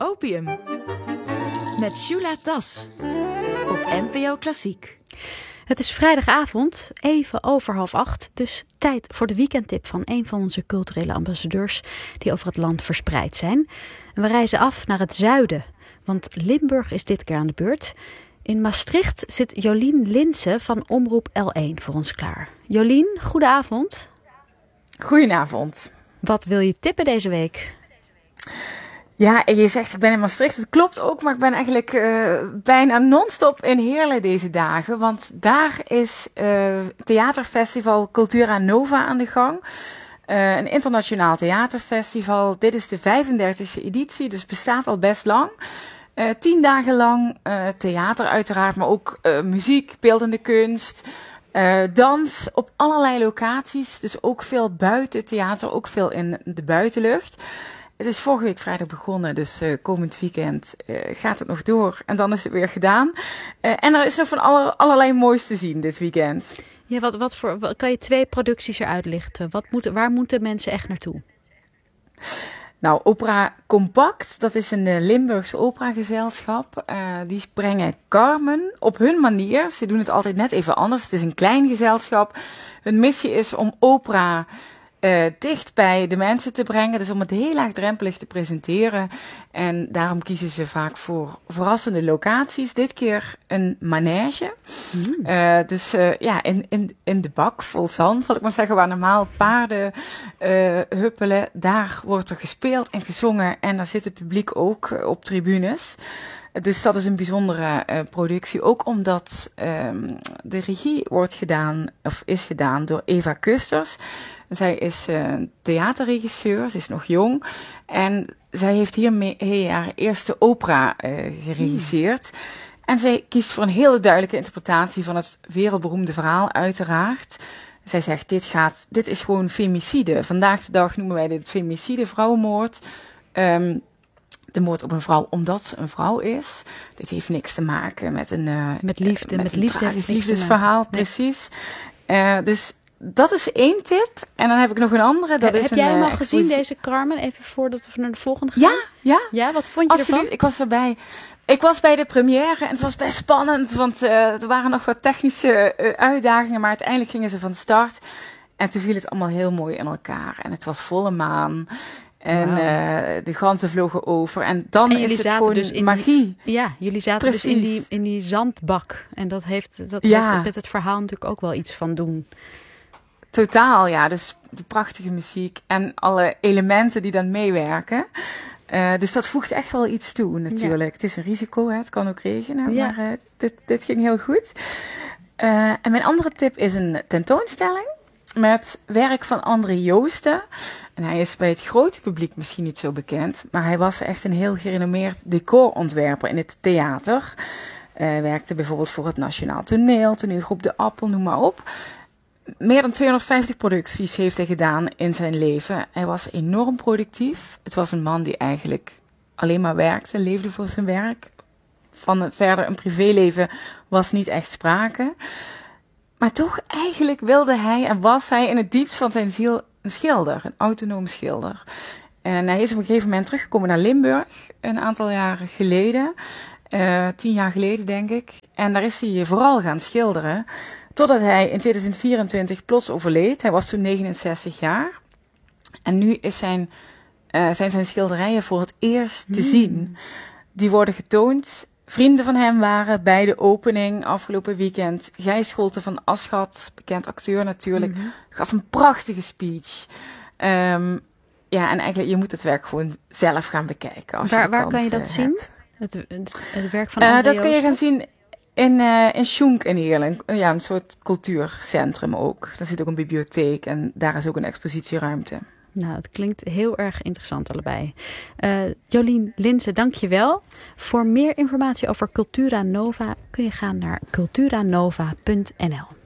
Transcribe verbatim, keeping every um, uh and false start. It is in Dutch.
Opium. Met Shula Tas. Op N P O Klassiek. Het is vrijdagavond, even over half acht. Dus tijd voor de weekendtip van een van onze culturele ambassadeurs die over het land verspreid zijn. En we reizen af naar het zuiden, want Limburg is dit keer aan de beurt. In Maastricht zit Jolien Linse van Omroep L één voor ons klaar. Jolien, goedenavond. Goedenavond. Wat wil je tippen deze week? Ja, je zegt ik ben in Maastricht. Dat klopt ook, maar ik ben eigenlijk uh, bijna non-stop in Heerlen deze dagen. Want daar is uh, theaterfestival Cultura Nova aan de gang. Uh, een internationaal theaterfestival. Dit is de vijfendertigste editie, dus bestaat al best lang. Uh, tien dagen lang uh, theater uiteraard, maar ook uh, muziek, beeldende kunst, uh, dans op allerlei locaties. Dus ook veel buiten theater, ook veel in de buitenlucht. Het is vorige week vrijdag begonnen, dus uh, komend weekend uh, gaat het nog door. En dan is het weer gedaan. Uh, en er is nog van alle, allerlei moois te zien dit weekend. Ja, wat, wat voor, wat, kan je twee producties eruit lichten? Wat moet, waar moeten mensen echt naartoe? Nou, Opera Compact, dat is een uh, Limburgse operagezelschap. Uh, die brengen Carmen op hun manier. Ze doen het altijd net even anders. Het is een klein gezelschap. Hun missie is om opera Uh, dicht bij de mensen te brengen, dus om het heel laagdrempelig te presenteren. En daarom kiezen ze vaak voor verrassende locaties. Dit keer een manege. Mm. Uh, dus uh, ja, in, in, in de bak vol zand, zal ik maar zeggen, waar normaal paarden uh, huppelen. Daar wordt er gespeeld en gezongen en daar zit het publiek ook uh, op tribunes. Dus dat is een bijzondere uh, productie, ook omdat um, de regie wordt gedaan, of is gedaan door Eva Kusters. Zij is uh, theaterregisseur, ze is nog jong en zij heeft hiermee haar eerste opera uh, geregisseerd. Mm. En zij kiest voor een hele duidelijke interpretatie van het wereldberoemde verhaal uiteraard. Zij zegt, dit, gaat, dit is gewoon femicide. Vandaag de dag noemen wij dit femicide, vrouwenmoord. Um, De moord op een vrouw omdat ze een vrouw is. Dit heeft niks te maken met een uh, met liefde, met, met een liefde tragisch liefdesverhaal, nee. Precies. Uh, dus dat is één tip. En dan heb ik nog een andere. Dat heb is heb jij een, hem al uh, gezien, deze Carmen? Even voordat we naar de volgende gaan. Ja, ja. Ja, wat vond je Absoluut. ervan? Ik was erbij. Ik was bij de première en het was best spannend. Want uh, er waren nog wat technische uh, uitdagingen. Maar uiteindelijk gingen ze van start. En toen viel het allemaal heel mooi in elkaar. En het was volle maan. En wow. uh, de ganzen vlogen over. En dan en is het gewoon dus in magie. Die, ja, jullie zaten Precies. dus in die, in die zandbak. En dat heeft, dat ja. heeft met het verhaal natuurlijk ook wel iets van doen. Totaal, ja. Dus de prachtige muziek en alle elementen die dan meewerken. Uh, dus dat voegt echt wel iets toe natuurlijk. Ja. Het is een risico, hè. Het kan ook regenen. Ja. Maar uh, dit, dit ging heel goed. Uh, en mijn andere tip is een tentoonstelling met werk van André Joosten. En hij is bij het grote publiek misschien niet zo bekend, maar hij was echt een heel gerenommeerd decorontwerper in het theater. Hij uh, werkte bijvoorbeeld voor het Nationaal Toneel, Toneelgroep De Appel, noem maar op. Meer dan tweehonderdvijftig producties heeft hij gedaan in zijn leven. Hij was enorm productief. Het was een man die eigenlijk alleen maar werkte, leefde voor zijn werk. Van verder een privéleven was niet echt sprake. Maar toch eigenlijk wilde hij en was hij in het diepst van zijn ziel een schilder, een autonoom schilder. En hij is op een gegeven moment teruggekomen naar Limburg, een aantal jaren geleden. Uh, tien jaar geleden denk ik. En daar is hij vooral gaan schilderen. Totdat hij in tweeduizend vierentwintig plots overleed. Hij was toen negenenzestig jaar. En nu is zijn, uh, zijn zijn schilderijen voor het eerst te mm. zien. Die worden getoond. Vrienden van hem waren bij de opening afgelopen weekend. Gijs Scholte van Aschat, bekend acteur natuurlijk, mm-hmm. gaf een prachtige speech. Um, ja, en eigenlijk, je moet het werk gewoon zelf gaan bekijken. Als waar je waar kans, kan je dat uh, zien? Het, het, het werk van André uh, Dat Joosten? kun je gaan zien in, uh, in Schoenk in Heerlen. Ja, een soort cultuurcentrum ook. Daar zit ook een bibliotheek en daar is ook een expositieruimte. Nou, het klinkt heel erg interessant allebei. Uh, Jolien Linse, dank je wel. Voor meer informatie over Cultura Nova kun je gaan naar culturanova punt n l.